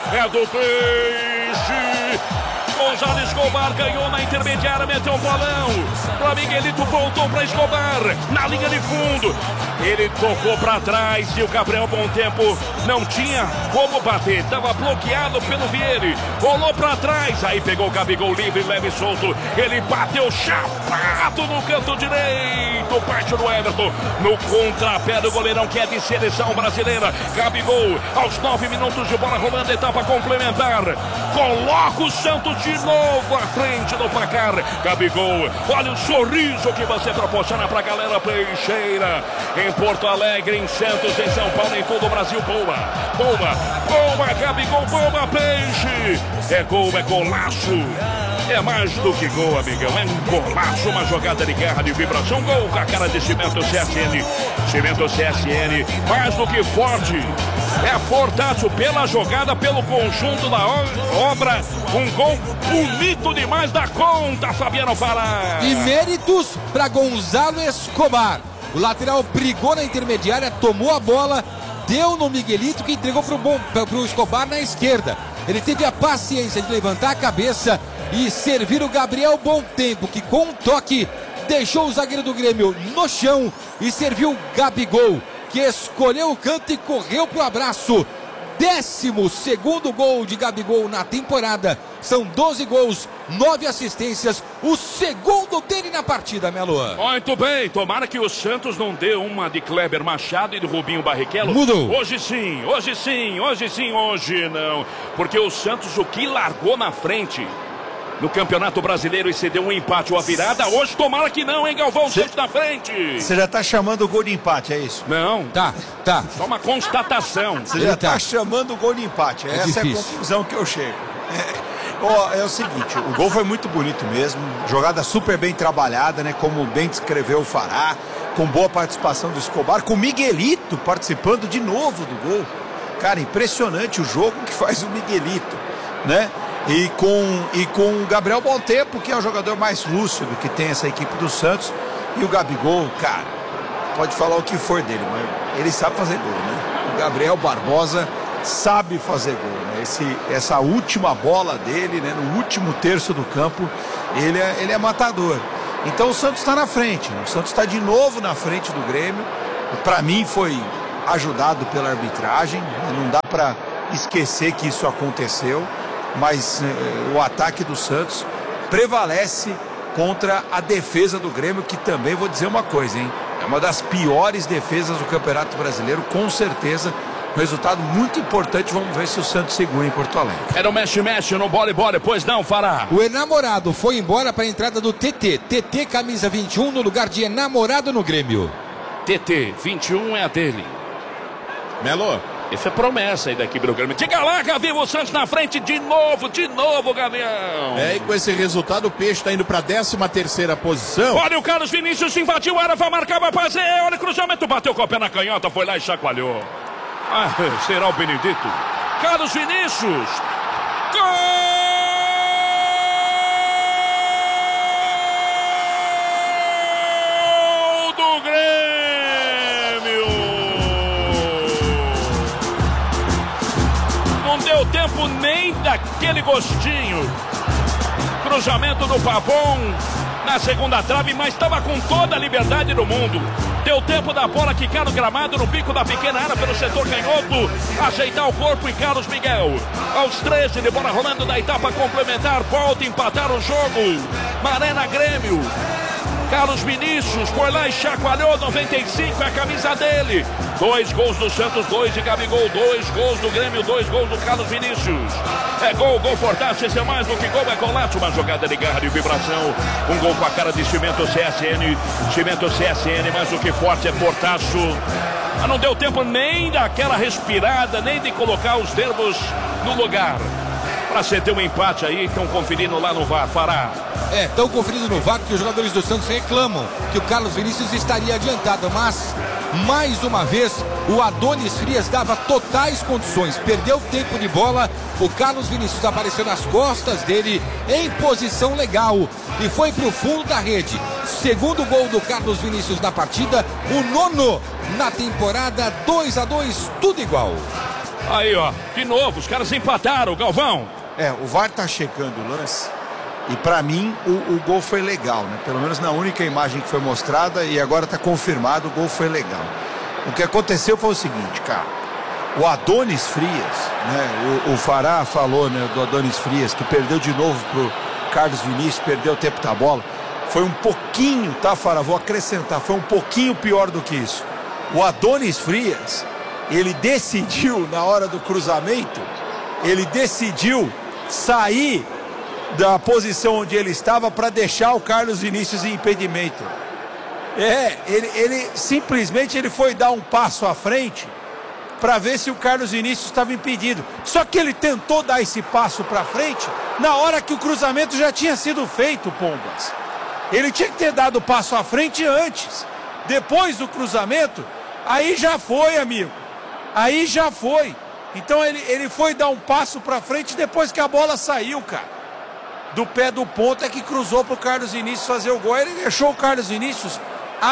É do Peixe. Gonzalo Escobar ganhou na intermediária, meteu o bolão. Para Miguelito, voltou para Escobar na linha de fundo. Ele tocou para trás e o Gabriel Bom Tempo não tinha como bater. Estava bloqueado pelo Vieri. Rolou para trás. Aí pegou o Gabigol livre, leve e solto. Ele bateu chapado no canto direito. Parte do Everton. No contrapé do goleirão que é de seleção brasileira. Gabigol, aos 9 minutos de bola rolando, etapa complementar. Coloca o Santos de novo à frente do placar. Gabigol, olha o sorriso que você proporciona pra galera peixeira. Em Porto Alegre, em Santos, em São Paulo, em todo o Brasil. Boa, boa, boa, Gabigol, boa, Peixe. É gol, é golaço. É mais do que gol, amigão. É um golaço, uma jogada de guerra, de vibração. Gol com a cara de Cimento CSN. Cimento CSN, mais do que forte. É fortaço pela jogada, pelo conjunto da obra. Um gol bonito demais da conta, Fabiano Fará. E méritos para Gonzalo Escobar. O lateral brigou na intermediária, tomou a bola, deu no Miguelito, que entregou pro Escobar na esquerda. Ele teve a paciência de levantar a cabeça e servir o Gabriel Bom Tempo, que com um toque deixou o zagueiro do Grêmio no chão e serviu o Gabigol, que escolheu o canto e correu pro abraço. 12º gol de Gabigol na temporada. São 12 gols, 9 assistências, o segundo dele na partida, Melo. Muito bem, tomara que o Santos não dê uma de Kleber Machado e do Rubinho Barrichello. Mudou. Hoje sim, hoje sim, hoje sim, hoje não. Porque o Santos, o que largou na frente no Campeonato Brasileiro e cedeu um empate ou a virada, hoje tomara que não, hein, Galvão? O Santos na frente. Você já tá chamando o gol de empate, é isso? Não. Tá. Só uma constatação. Você já tá chamando o gol de empate. Essa difícil. é a conclusão que eu chego. É o seguinte, o gol foi muito bonito mesmo, jogada super bem trabalhada, né? Como bem descreveu o Fará, com boa participação do Escobar, com o Miguelito participando de novo do gol. Cara, impressionante o jogo que faz o Miguelito, né? E com o Gabriel Bom Tempo, que é o jogador mais lúcido que tem essa equipe do Santos. E o Gabigol, cara, pode falar o que for dele, mas ele sabe fazer gol, né? O Gabriel Barbosa sabe fazer gol, né? Essa última bola dele, né? No último terço do campo, ele é matador. Então o Santos está na frente, né? O Santos está de novo na frente do Grêmio. Para mim foi ajudado pela arbitragem, né? Não dá para esquecer que isso aconteceu. Mas o ataque do Santos prevalece contra a defesa do Grêmio, que também vou dizer uma coisa, hein? É uma das piores defesas do Campeonato Brasileiro, com certeza. Um resultado muito importante, vamos ver se o Santos segura em Porto Alegre. Era o mexe-mexe no bola, pois não, Fará. O enamorado foi embora para a entrada do TT. TT, camisa 21, no lugar de enamorado no Grêmio. TT, 21 é a dele. Melo. Essa é promessa aí da equipe do Grêmio. Diga lá, Gavião, o Santos na frente de novo, Gavião. E com esse resultado o Peixe está indo para a 13ª posição. Olha o Carlos Vinícius, invadiu a área, vai marcar, vai fazer. Olha o cruzamento, bateu com o pé na canhota, foi lá e chacoalhou. Será o Benedito. Carlos Vinícius. Gol! Do Grêmio. Não deu tempo nem daquele gostinho. Cruzamento do Pavon na segunda trave, mas estava com toda a liberdade do mundo. Deu tempo da bola quicar no gramado, no bico da pequena área pelo setor canhoto, ajeitar o corpo e Carlos Miguel. Aos 13 de bola rolando da etapa complementar, volta a empatar o jogo. Maré Grêmio. Carlos Vinícius foi lá e chacoalhou, 95 é a camisa dele. 2 gols do Santos, 2 de Gabigol, 2 gols do Grêmio, 2 gols do Carlos Vinícius. É gol fortaço, esse é mais do que gol, é golaço, uma jogada de garra, de vibração. Um gol com a cara de Cimento CSN, mais do que forte, é fortaço. Mas não deu tempo nem daquela respirada, nem de colocar os dedos no lugar. Para você ter um empate aí, estão conferindo lá no VAR, Fará. Estão conferindo no VAR que os jogadores do Santos reclamam que o Carlos Vinícius estaria adiantado, mas mais uma vez o Adonis Frias dava totais condições, perdeu tempo de bola, o Carlos Vinícius apareceu nas costas dele em posição legal e foi para o fundo da rede. Segundo gol do Carlos Vinícius na partida, o 9º na temporada, 2-2, tudo igual. Aí, ó, de novo, os caras empataram, Galvão. O VAR tá checando o lance. E pra mim, o gol foi legal, né? Pelo menos na única imagem que foi mostrada, e agora tá confirmado, o gol foi legal. O que aconteceu foi o seguinte, cara. O Adonis Frias, né? O Fará falou, né, do Adonis Frias, que perdeu de novo pro Carlos Vinícius, perdeu o tempo da bola. Foi um pouquinho, tá, Fará? Vou acrescentar, foi um pouquinho pior do que isso. O Adonis Frias, ele decidiu, na hora do cruzamento, ele decidiu sair da posição onde ele estava para deixar o Carlos Vinícius em impedimento. Ele simplesmente ele foi dar um passo à frente para ver se o Carlos Vinícius estava impedido. Só que ele tentou dar esse passo para frente na hora que o cruzamento já tinha sido feito, Pombas. Ele tinha que ter dado o passo à frente antes. Depois do cruzamento, aí já foi, amigo. Aí já foi. Então ele foi dar um passo para frente depois que a bola saiu, cara. Do pé do ponto é que cruzou para o Carlos Vinícius fazer o gol. Ele deixou o Carlos Vinícius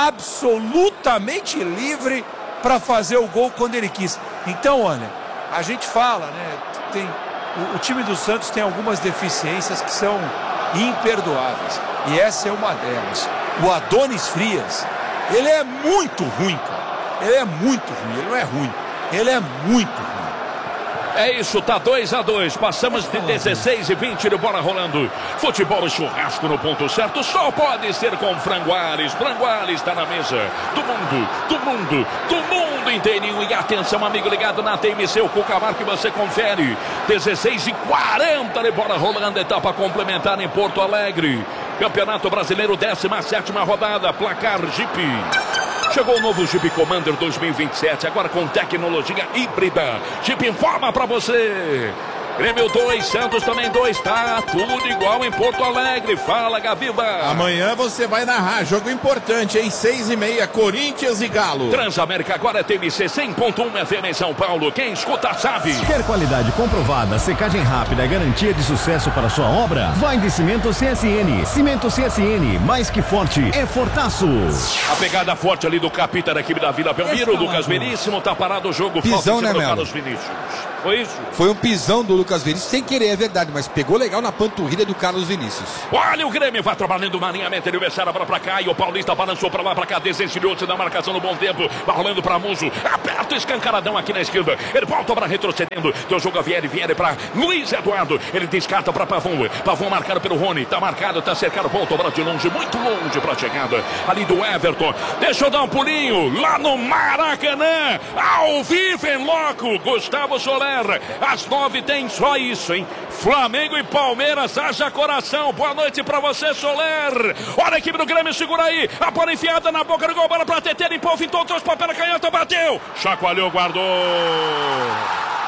absolutamente livre para fazer o gol quando ele quis. Então, olha, a gente fala, né? O time do Santos tem algumas deficiências que são imperdoáveis. E essa é uma delas. O Adonis Frias, ele é muito ruim, cara. Ele é muito ruim, ele não é ruim. Ele é muito ruim. É isso, tá 2-2, passamos de 16 e 20 de bola rolando. Futebol e churrasco no ponto certo, só pode ser com Franguares. Franguares tá na mesa do mundo inteirinho. E atenção, amigo ligado na TMC, o Cucamar que você confere. 16 e 40 de bola rolando, etapa complementar em Porto Alegre. Campeonato Brasileiro, 17ª rodada, placar Jeep. Chegou o novo Jeep Commander 2027, agora com tecnologia híbrida. Jeep informa pra você. Grêmio 2, Santos também 2, tá tudo igual em Porto Alegre. Fala, Gaviva. Amanhã você vai narrar, jogo importante, hein? 6h30, Corinthians e Galo. Transamérica agora é TMC 100.1 FM em São Paulo. Quem escuta sabe. Quer qualidade comprovada, secagem rápida e garantia de sucesso para sua obra? Vai de Cimento CSN. Cimento CSN, mais que forte, é fortaço. A pegada forte ali do capitão da equipe da Vila Belmiro, Lucas Veríssimo, tá parado o jogo. Pisão, né, Melo? Carlos Vinícius. Foi isso? Foi um pisão do Lucas Vinícius, sem querer, é verdade, mas pegou legal na panturrilha do Carlos Vinícius. Olha o Grêmio, vai trabalhando no alinhamento, ele vai bola pra cá, e o Paulista balançou pra lá, pra cá, desencilhou-se da marcação no bom tempo, vai rolando pra Muso, aperta o escancaradão aqui na esquerda, ele volta pra retrocedendo, deu jogo a Vieri pra Luiz Eduardo, ele descarta pra Pavão, Pavão marcado pelo Rony, tá marcado, tá cercado, volta bola de longe, muito longe pra chegada, ali do Everton, deixa eu dar um pulinho, lá no Maracanã, ao vivo em loco, Gustavo Soler, às 9 tem só isso, hein? Flamengo e Palmeiras, haja coração. Boa noite pra você, Soler. Olha a equipe do Grêmio, segura aí. A bola enfiada na boca do gol, bola pra TT, limpou, fintou, trouxe papel na canhota, bateu. Chacoalhou, guardou.